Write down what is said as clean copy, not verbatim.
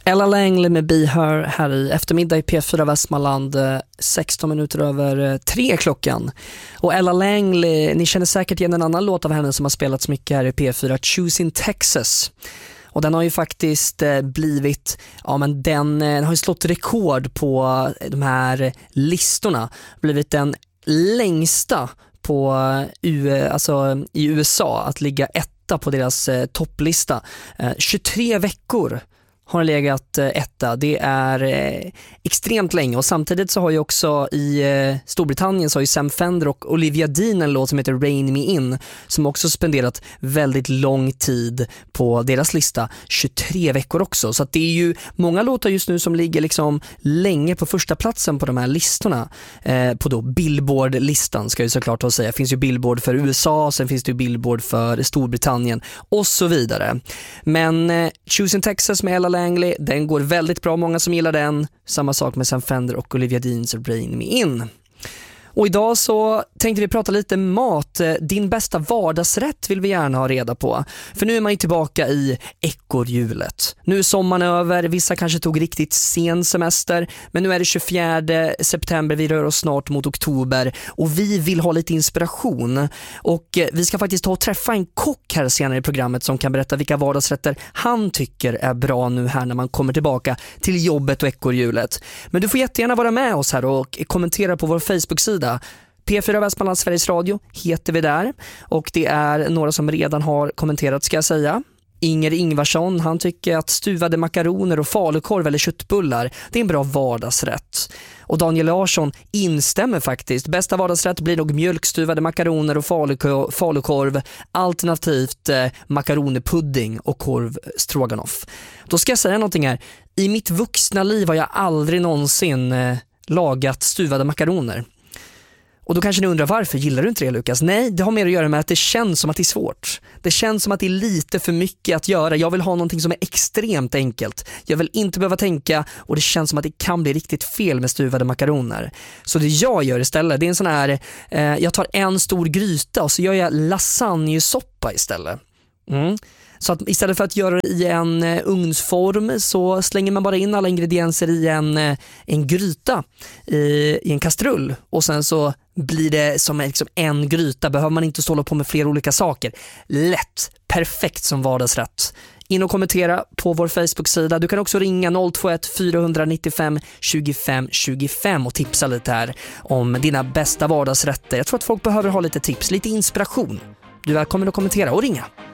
Ella Langley med Be Her här i eftermiddag i P4 Västmanland, 16 minuter över 3 klockan. Och Ella Langley, ni känner säkert igen en annan låt av henne som har spelats mycket här i P4, Choosing Texas. Och den har ju faktiskt blivit, men den har ju slått rekord på de här listorna. Blivit den längsta på i USA att ligga etta på deras topplista. 23 veckor har legat etta. Det är extremt länge, och samtidigt så har ju också i Storbritannien så har ju Sam Fender och Olivia Dean en låt som heter Rain Me In, som också spenderat väldigt lång tid på deras lista, 23 veckor också. Så att det är ju många låtar just nu som ligger liksom länge på första platsen på de här listorna, på då Billboard-listan ska jag ju såklart att säga. Det finns ju Billboard för USA, sen finns det ju Billboard för Storbritannien och så vidare. Men Choosing Texas med Ella Langley, den går väldigt bra, många som gillar den. Samma sak med Sam Fender och Olivia Deans Rain Me In. Och idag så tänkte vi prata lite mat. Din bästa vardagsrätt vill vi gärna ha reda på. För nu är man ju tillbaka i ekorrhjulet. Nu är sommaren över, vissa kanske tog riktigt sen semester. Men nu är det 24 september, vi rör oss snart mot oktober. Och vi vill ha lite inspiration. Och vi ska faktiskt ta och träffa en kock här senare i programmet som kan berätta vilka vardagsrätter han tycker är bra nu här när man kommer tillbaka till jobbet och ekorrhjulet. Men du får jättegärna vara med oss här och kommentera på vår Facebook-sida. P4 Västmanland Sveriges Radio heter vi där, och det är några som redan har kommenterat, ska jag säga. Inger Ingvarsson, han tycker att stuvade makaroner och falukorv eller köttbullar, det är en bra vardagsrätt. Och Daniel Larsson instämmer faktiskt. Bästa vardagsrätt blir nog mjölkstuvade makaroner och falukorv, alternativt makaronepudding och korv stroganoff. Då ska jag säga någonting här. I mitt vuxna liv har jag aldrig någonsin lagat stuvade makaroner. Och då kanske ni undrar, varför gillar du inte det, Lukas? Nej, det har mer att göra med att det känns som att det är svårt. Det känns som att det är lite för mycket att göra. Jag vill ha någonting som är extremt enkelt. Jag vill inte behöva tänka, och det känns som att det kan bli riktigt fel med stuvade makaroner. Så det jag gör istället, det är en sån här, jag tar en stor gryta och så gör jag lasagnesoppa istället. Så att istället för att göra det i en ugnsform så slänger man bara in alla ingredienser i en gryta i en kastrull, och sen så blir det som liksom en gryta. Behöver man inte stå på med flera olika saker. Lätt, perfekt som vardagsrätt. In och kommentera på vår Facebook-sida. Du kan också ringa 021 495 25 25 och tipsa lite här om dina bästa vardagsrätter. Jag tror att folk behöver ha lite tips, lite inspiration. Du är välkommen att kommentera och ringa.